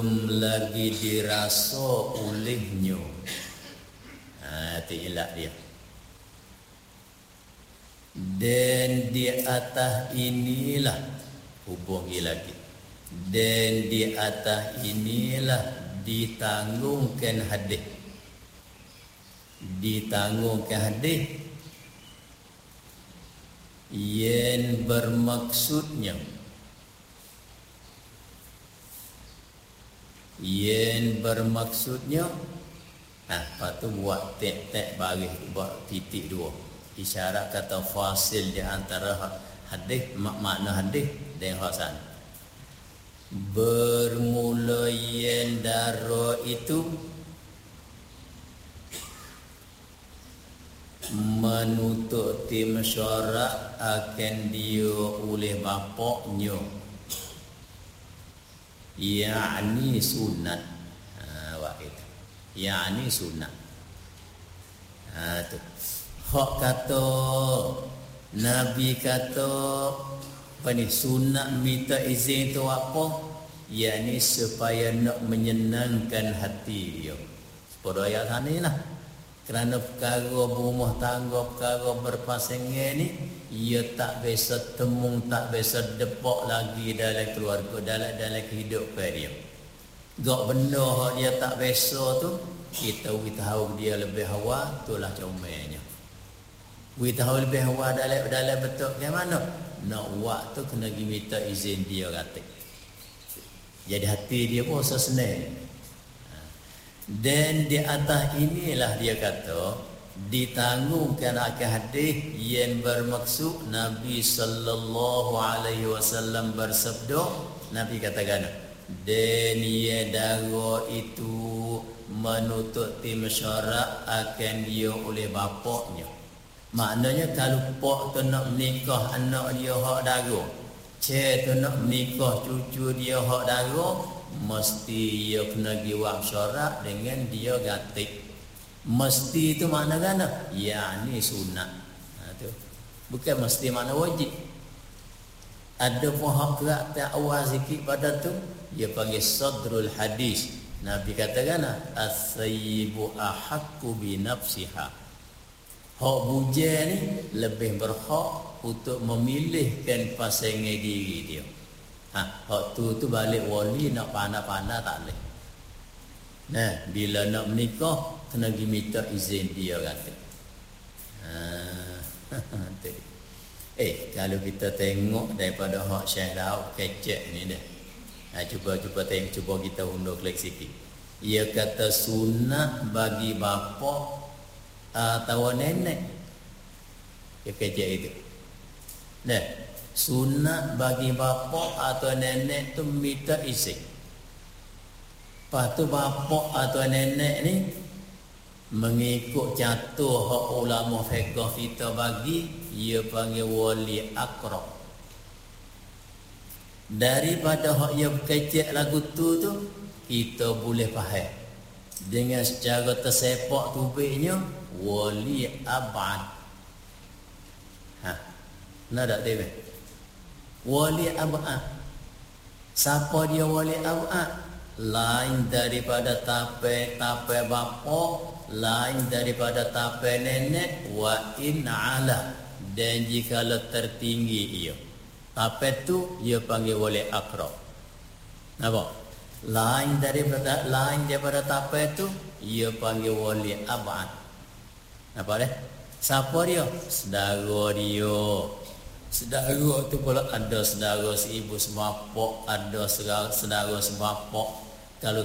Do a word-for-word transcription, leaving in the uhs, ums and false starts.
lagi dirasa olehnya. Ha, itu ilat dia. Dan di atas inilah hubungi lagi. Dan di atas inilah ditanggungkan hadis. Ditanggungkan hadis yang bermaksudnya yang bermaksudnya ah, lepas tu buat tek-tek baris, buat titik dua, isyarat kata fasil di antara hadis, mak makna hadis dan hasan. Bermula yang dara itu menuntut tim syarak akan dia oleh bapaknya, yakni sunat. Ha, waktu yakni sunat. Ha, tu hak kata Nabi kata apa ni, sunat minta izin tu apa? Yakni supaya nak menyenangkan hati dia. Pada ayat sana lah. Kerana perkara berumah tangga, perkara berpasangan ni, ia tak biasa temung, tak biasa depak lagi dalam keluarga, dalam dalam kehidupan dia. Gak benda hak dia tak biasa tu, kita tahu dia lebih awal, itulah comelnya. Kita tahu lebih awal dalam dalam betul ke mana? Nak buat tu kena pergi minta izin dia kata. Jadi hati dia pun senang. Dan di atas inilah dia kata ditanggungkan akan hadis yang bermaksud Nabi sallallahu alaihi wasallam bersabda. Nabi katakan, dan ia dara itu menuntut tim syarak akan dia oleh bapaknya. Maknanya kalau pak tu nak menikah anak dia hak dara, cik tu nak menikah cucu dia hak dara, mesti dia kena giwak syarat dengan dia gatik. Mesti itu makna kan? Ya, ni sunat. Ha, tu. Bukan mesti makna wajib. Ada pun hak kerak tak awal sikit pada tu, dia panggil sadrul hadis. Nabi katakan, as-sayyibu ahaqqu bi nafsiha. Hak bujang ni lebih berhak untuk memilihkan pasangan diri dia. Ha, hak tu tu balik wali nak pandai-pandai tak boleh. Nah, bila nak menikah kena pergi minta izin dia kata. Ha, eh kalau kita tengok daripada hak Syekh Daud kecek ni dah. Ha, cuba cuba tengok, cuba kita undur klik sikit. Ia kata sunat bagi bapa atau nenek. Ia kecek itu. Nah, sunat bagi bapa atau nenek tu minta izin. Lepas tu bapa atau nenek ni mengikut jatuh hak ulama fiqh kita bagi, ia panggil wali akrab. Daripada hak yang kecek lagu tu tu kita boleh faham dengan secara tersepak tubiknya wali abad. Ha, nak tak tahu? Wali abad. Siapa dia wali abad? Lain daripada tape tape bapa, lain daripada tape nenek, wa in ala, dan jikalau tertinggi ia. Tape tu ia panggil wali akrab. Nampak? Lain daripada lain daripada tape tu ia panggil wali abad. Nampak dah? Siapa dia? Saudara dia. Saudara tu pula ada saudara seibu sebapak, ada saudara saudara sebapak,